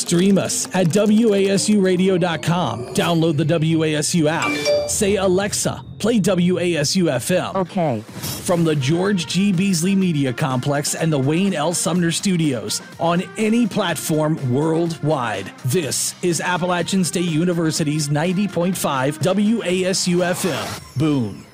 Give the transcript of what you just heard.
Stream us at WASUradio.com. Download the WASU app. Say, Alexa, play WASU FM. Okay. From the George G. Beasley Media Complex and the Wayne L. Sumner Studios on any platform worldwide. This is Appalachian State University's 90.5 WASU FM. Boom.